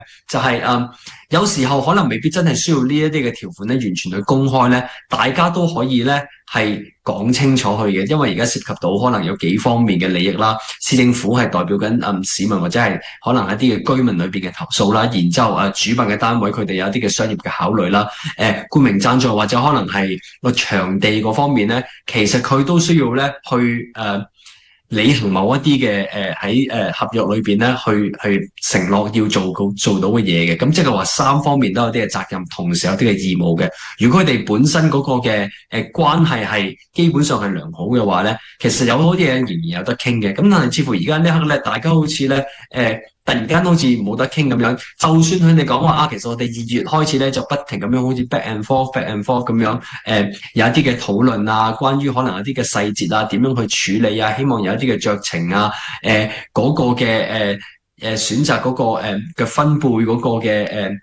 就係有時候可能未必真係需要呢一啲嘅條款咧，完全去公開咧，大家都可以咧係講清楚去嘅，因為而家涉及到可能有幾方面嘅利益啦。市政府係代表緊市民或者係可能一啲嘅居民裏邊嘅投訴啦，然之後主辦嘅單位佢哋有一啲嘅商業嘅考慮啦，冠名贊助或者可能係個場地嗰方面咧，其實佢都需要咧去履行某一啲嘅喺合約裏邊咧，去承諾要做到嘅嘢嘅，咁即係話三方面都有啲嘅責任，同時有啲嘅義務嘅。如果佢哋本身嗰個嘅關係係基本上係良好嘅話咧，其實有好多嘢仍然有得傾嘅。咁但係似乎而家呢一刻咧，大家好似咧突然間好似冇得傾咁樣，就算佢哋講話其實我哋2月開始咧就不停咁樣好似 back and forth 咁樣，有一啲嘅討論啊，關於可能有啲嘅細節啊，點樣去處理啊，希望有一啲嘅酌情啊，嗰個嘅選擇嗰個嘅分配嗰個嘅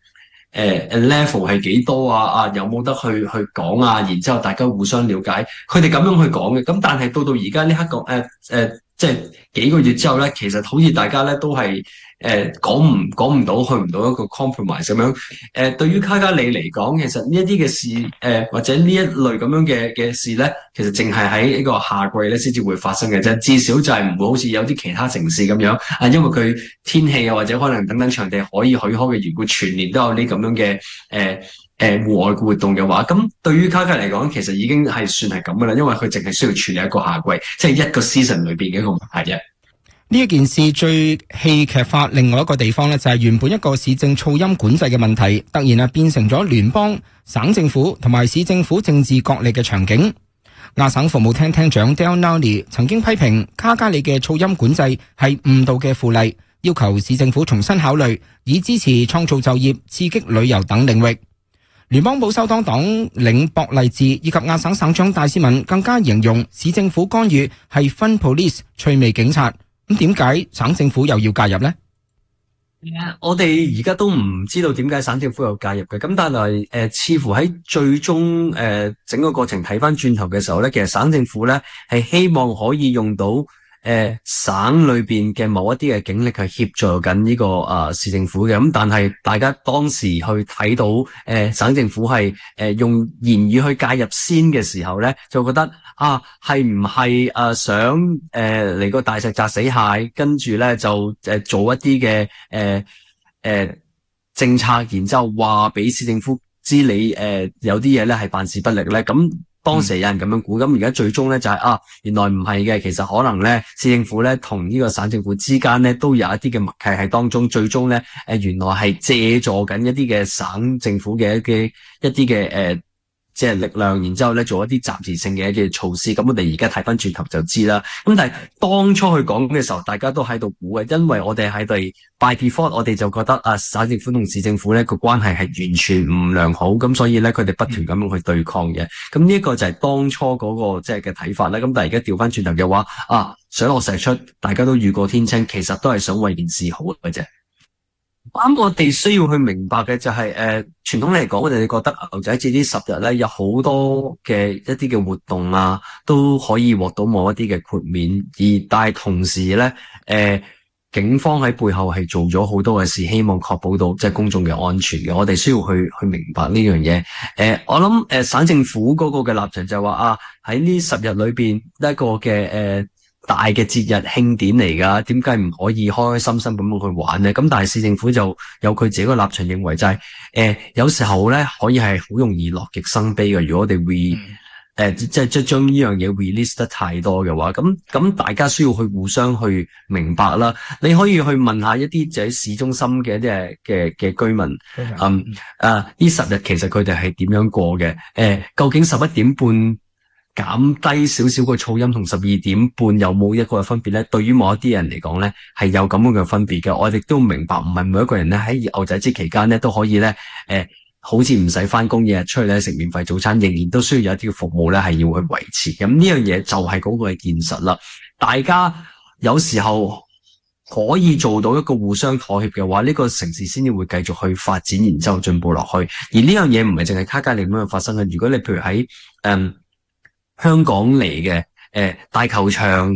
level 係幾多啊？有冇得去講啊？然之後大家互相了解，佢哋咁樣去講嘅。咁但係到而家呢刻個即係幾個月之後咧，其實好似大家咧都係講唔到，去唔到一個 compromise 咁樣。對於卡加里嚟講，其實呢一啲嘅事，或者呢一類咁樣嘅事咧，其實淨係喺呢個夏季咧先至會發生嘅啫。至少就係唔會好似有啲其他城市咁樣因為佢天氣啊或者可能等等場地可以許可嘅緣故，全年都有呢咁樣嘅戶外活動嘅話，咁對於卡加嚟講，其實已經係算係咁噶啦，因為佢淨係需要處理一個夏季，即係一個 season 裏邊嘅一個問題啫。 呢一件事最戲劇化，另外一個地方咧就係原本一個市政噪音管制嘅問題，突然變成咗聯邦、省政府同埋市政府政治角力嘅場景。亞省服務廳廳長 Dale Nownie 曾經批評卡加里嘅噪音管制係誤導嘅附例，要求市政府重新考慮，以支持創造就業、刺激旅遊等領域。聯邦保守黨黨領博勵治以及亞省省長戴斯敏更加形容市政府干預係 fun police 趣味警察。咁點解省政府又要介入呢？ 我哋而家都唔知道點解省政府有介入嘅。咁但係似乎喺最終整個過程睇翻轉頭嘅時候咧，其實省政府咧係希望可以用到省裏邊嘅某一啲嘅警力去協助緊呢個市政府嘅。咁但係大家當時去睇到省政府係用言語去介入先嘅時候咧，就覺得係唔係想嚟個大石砸死蟹，跟住咧就做一啲嘅政策，然之後話俾市政府知你有啲嘢咧係辦事不力咧。咁當時有人咁樣估，咁而家最終咧就係原來唔係嘅，其實可能咧市政府咧同呢個省政府之間咧都有一啲嘅默契喺當中，最終咧原來係借助緊一啲嘅省政府嘅一啲嘅即係力量，然之後咧做一啲暫時性嘅一啲措施。咁我哋而家睇翻轉頭就知啦。咁但係當初去講嘅時候，大家都喺度估嘅，因為我哋喺度 by default，我哋就覺得省政府同市政府咧個關係係完全唔良好，咁所以咧佢哋不斷咁樣去對抗嘅。咁呢一個就係當初嗰個即係嘅睇法啦。咁但係而家調翻轉頭嘅話，水落石出，大家都雨過天青，其實都係想為件事好嘅啫。我哋需要去明白嘅就係傳統嚟講，我哋覺得牛仔節呢10日咧有好多嘅一啲嘅活動都可以獲到某一啲嘅豁免，但係同時咧警方喺背後係做咗好多嘅事，希望確保到即係公眾嘅安全嘅。我哋需要去明白呢樣嘢。我諗省政府嗰個嘅立場就係話喺呢10日裏邊一個嘅大嘅節日慶典嚟噶，點解唔可以開開心心咁樣去玩呢？咁但係市政府就有佢自己個立場，認為就係有時候咧可以係好容易樂極生悲嘅。如果我哋即係將呢樣嘢 release 得太多嘅話，咁大家需要去互相去明白啦。你可以去問下一啲就喺市中心嘅一啲嘅居民，呢10日其實佢哋係點樣過嘅？究竟11點半減低少少個噪音同12點半有冇一個分別咧？對於某一啲人嚟講咧，係有咁樣嘅分別嘅。我哋都明白，唔係每一個人咧喺牛仔節期間咧都可以咧，好似唔使翻工，日日出去咧食免費早餐，仍然都需要有一啲嘅服務咧係要去維持。咁呢樣嘢就係嗰個嘅現實啦。大家有時候可以做到一個互相妥協嘅話，呢個城市先至會繼續去發展，然之後進步落去。而呢樣嘢唔係淨係卡加利咁樣發生嘅。如果你譬如喺香港嚟嘅大球場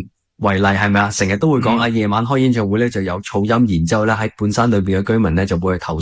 為例，係咪啊？成日都會講夜晚開演唱會咧就有噪音，然之後咧喺半山裏邊嘅居民咧就會去投